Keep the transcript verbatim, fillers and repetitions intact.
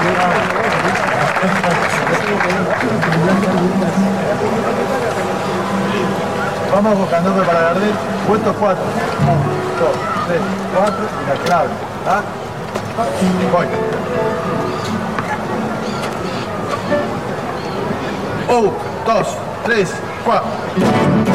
Vamos buscando para Gardel, puesto cuatro. uno, dos, tres, cuatro y la clave. ¿Ah? Voy. uno, dos, tres, cuatro.